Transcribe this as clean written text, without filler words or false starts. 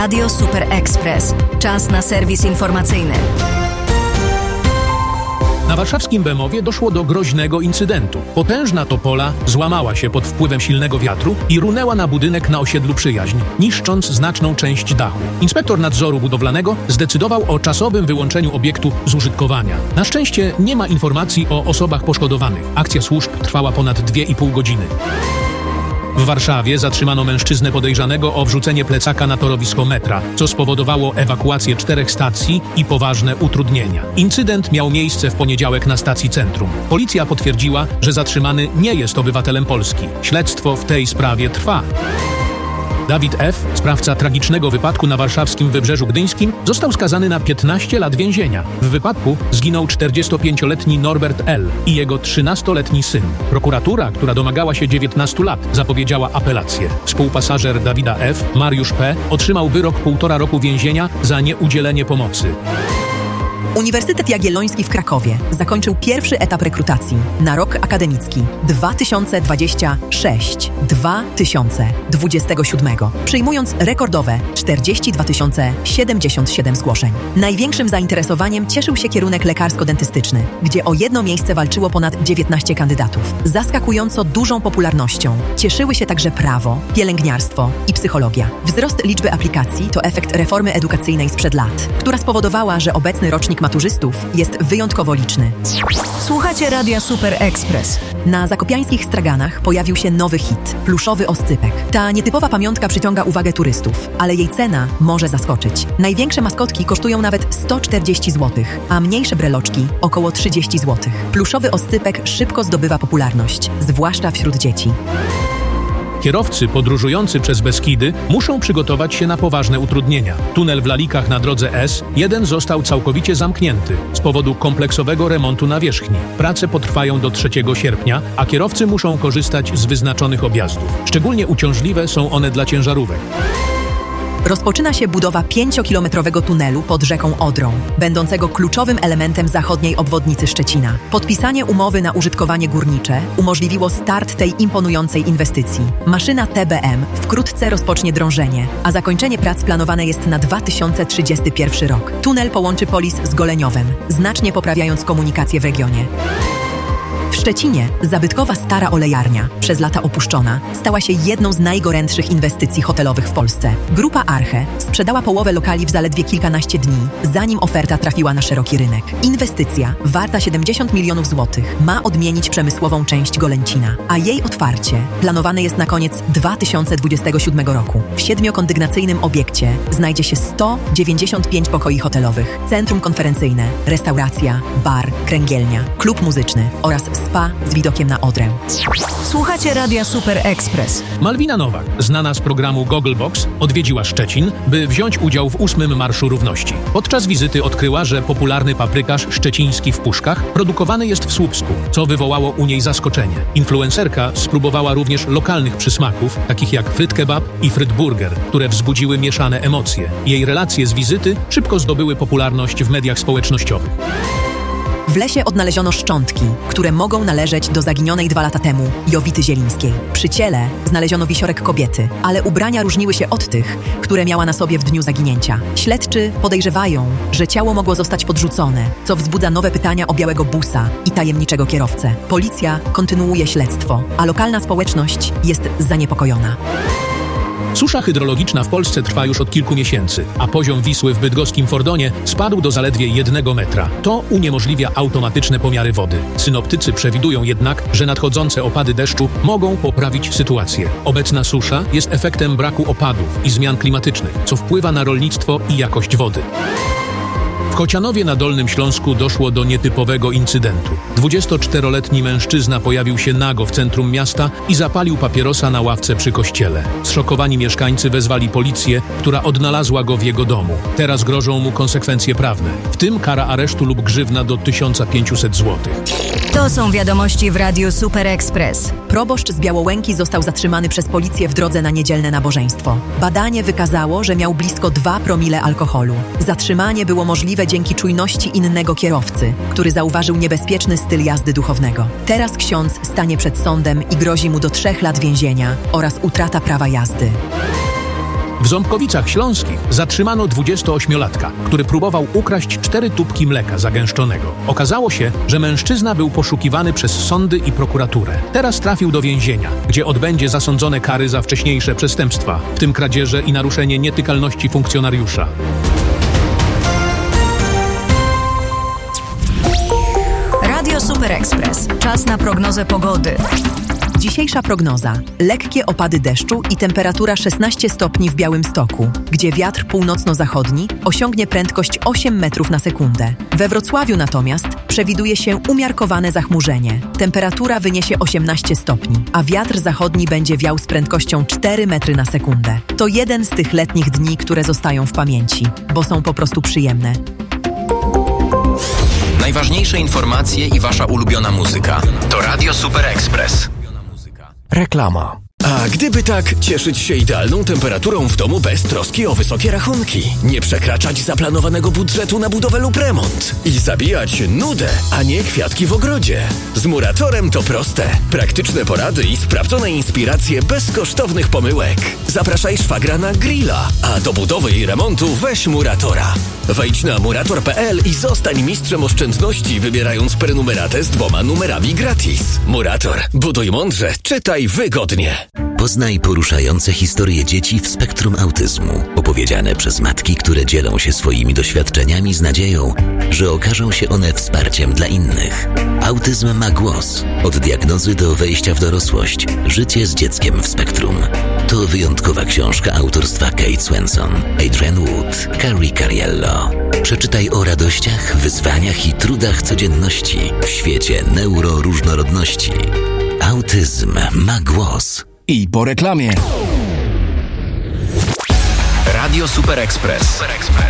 Radio Super Express. Czas na serwis informacyjny. Na warszawskim Bemowie doszło do groźnego incydentu. Potężna topola złamała się pod wpływem silnego wiatru i runęła na budynek na osiedlu Przyjaźń, niszcząc znaczną część dachu. Inspektor nadzoru budowlanego zdecydował o czasowym wyłączeniu obiektu z użytkowania. Na szczęście nie ma informacji o osobach poszkodowanych. Akcja służb trwała ponad 2,5 godziny. W Warszawie zatrzymano mężczyznę podejrzanego o wrzucenie plecaka na torowisko metra, co spowodowało ewakuację 4 stacji i poważne utrudnienia. Incydent miał miejsce w poniedziałek na stacji Centrum. Policja potwierdziła, że zatrzymany nie jest obywatelem Polski. Śledztwo w tej sprawie trwa. Dawid F., sprawca tragicznego wypadku na warszawskim Wybrzeżu Gdyńskim, został skazany na 15 lat więzienia. W wypadku zginął 45-letni Norbert L. i jego 13-letni syn. Prokuratura, która domagała się 19 lat, zapowiedziała apelację. Współpasażer Dawida F., Mariusz P., otrzymał wyrok 1,5 roku więzienia za nieudzielenie pomocy. Uniwersytet Jagielloński w Krakowie zakończył pierwszy etap rekrutacji na rok akademicki 2026-2027, przyjmując rekordowe 42 077 zgłoszeń. Największym zainteresowaniem cieszył się kierunek lekarsko-dentystyczny, gdzie o jedno miejsce walczyło ponad 19 kandydatów. Zaskakująco dużą popularnością cieszyły się także prawo, pielęgniarstwo i psychologia. Wzrost liczby aplikacji to efekt reformy edukacyjnej sprzed lat, która spowodowała, że obecny rocznik maturzystów jest wyjątkowo liczny. Słuchacie Radia Super Express. Na zakopiańskich straganach pojawił się nowy hit – pluszowy oscypek. Ta nietypowa pamiątka przyciąga uwagę turystów, ale jej cena może zaskoczyć. Największe maskotki kosztują nawet 140 zł, a mniejsze breloczki około 30 zł. Pluszowy oscypek szybko zdobywa popularność, zwłaszcza wśród dzieci. Kierowcy podróżujący przez Beskidy muszą przygotować się na poważne utrudnienia. Tunel w Lalikach na drodze S1 został całkowicie zamknięty z powodu kompleksowego remontu nawierzchni. Prace potrwają do 3 sierpnia, a kierowcy muszą korzystać z wyznaczonych objazdów. Szczególnie uciążliwe są one dla ciężarówek. Rozpoczyna się budowa 5-kilometrowego tunelu pod rzeką Odrą, będącego kluczowym elementem zachodniej obwodnicy Szczecina. Podpisanie umowy na użytkowanie górnicze umożliwiło start tej imponującej inwestycji. Maszyna TBM wkrótce rozpocznie drążenie, a zakończenie prac planowane jest na 2031 rok. Tunel połączy Polis z Goleniowem, znacznie poprawiając komunikację w regionie. W Szczecinie zabytkowa stara olejarnia, przez lata opuszczona, stała się jedną z najgorętszych inwestycji hotelowych w Polsce. Grupa Arche sprzedała połowę lokali w zaledwie kilkanaście dni, zanim oferta trafiła na szeroki rynek. Inwestycja, warta 70 milionów złotych, ma odmienić przemysłową część Golęcina, a jej otwarcie planowane jest na koniec 2027 roku. W 7-kondygnacyjnym obiekcie znajdzie się 195 pokoi hotelowych, centrum konferencyjne, restauracja, bar, kręgielnia, klub muzyczny oraz spa z widokiem na Odrę. Słuchacie Radia Super Express. Malwina Nowak, znana z programu Gogglebox, odwiedziła Szczecin, by wziąć udział w 8. Marszu Równości. Podczas wizyty odkryła, że popularny paprykarz szczeciński w Puszkach produkowany jest w Słupsku, co wywołało u niej zaskoczenie. Influencerka spróbowała również lokalnych przysmaków, takich jak fryt kebab i fryt burger, które wzbudziły mieszane emocje. Jej relacje z wizyty szybko zdobyły popularność w mediach społecznościowych. W lesie odnaleziono szczątki, które mogą należeć do zaginionej 2 lata temu Jowity Zielińskiej. Przy ciele znaleziono wisiorek kobiety, ale ubrania różniły się od tych, które miała na sobie w dniu zaginięcia. Śledczy podejrzewają, że ciało mogło zostać podrzucone, co wzbudza nowe pytania o białego busa i tajemniczego kierowcę. Policja kontynuuje śledztwo, a lokalna społeczność jest zaniepokojona. Susza hydrologiczna w Polsce trwa już od kilku miesięcy, a poziom Wisły w bydgoskim Fordonie spadł do zaledwie 1 metra. To uniemożliwia automatyczne pomiary wody. Synoptycy przewidują jednak, że nadchodzące opady deszczu mogą poprawić sytuację. Obecna susza jest efektem braku opadów i zmian klimatycznych, co wpływa na rolnictwo i jakość wody. W Chocianowie na Dolnym Śląsku doszło do nietypowego incydentu. 24-letni mężczyzna pojawił się nago w centrum miasta i zapalił papierosa na ławce przy kościele. Zszokowani mieszkańcy wezwali policję, która odnalazła go w jego domu. Teraz grożą mu konsekwencje prawne, w tym kara aresztu lub grzywna do 1500 zł. To są wiadomości w Radiu Super Express. Proboszcz z Białołęki został zatrzymany przez policję w drodze na niedzielne nabożeństwo. Badanie wykazało, że miał blisko 2 promile alkoholu. Zatrzymanie było możliwe dzięki czujności innego kierowcy, który zauważył niebezpieczny styl jazdy duchownego. Teraz ksiądz stanie przed sądem i grozi mu do 3 lat więzienia oraz utrata prawa jazdy. W Ząbkowicach Śląskich zatrzymano 28-latka, który próbował ukraść 4 tubki mleka zagęszczonego. Okazało się, że mężczyzna był poszukiwany przez sądy i prokuraturę. Teraz trafił do więzienia, gdzie odbędzie zasądzone kary za wcześniejsze przestępstwa, w tym kradzieże i naruszenie nietykalności funkcjonariusza. Radio Super Express. Czas na prognozę pogody. Dzisiejsza prognoza. Lekkie opady deszczu i temperatura 16 stopni w Białymstoku, gdzie wiatr północno-zachodni osiągnie prędkość 8 metrów na sekundę. We Wrocławiu natomiast przewiduje się umiarkowane zachmurzenie. Temperatura wyniesie 18 stopni, a wiatr zachodni będzie wiał z prędkością 4 metry na sekundę. To jeden z tych letnich dni, które zostają w pamięci, bo są po prostu przyjemne. Najważniejsze informacje i wasza ulubiona muzyka to Radio Super Express. Reklama. A gdyby tak, cieszyć się idealną temperaturą w domu bez troski o wysokie rachunki, nie przekraczać zaplanowanego budżetu na budowę lub remont i zabijać nudę, a nie kwiatki w ogrodzie. Z Muratorem to proste. Praktyczne porady i sprawdzone inspiracje bez kosztownych pomyłek. Zapraszaj szwagra na grilla, a do budowy i remontu weź Muratora. Wejdź na murator.pl i zostań mistrzem oszczędności, wybierając prenumeratę z 2 numerami gratis. Murator. Buduj mądrze, czytaj wygodnie. Poznaj poruszające historie dzieci w spektrum autyzmu, opowiedziane przez matki, które dzielą się swoimi doświadczeniami z nadzieją, że okażą się one wsparciem dla innych. Autyzm ma głos. Od diagnozy do wejścia w dorosłość. Życie z dzieckiem w spektrum. To wyjątkowa książka autorstwa Kate Swenson, Adrian Wood, Carrie Cariello. Przeczytaj o radościach, wyzwaniach i trudach codzienności w świecie neuroróżnorodności. Autyzm ma głos. I po reklamie. Radio Super Express.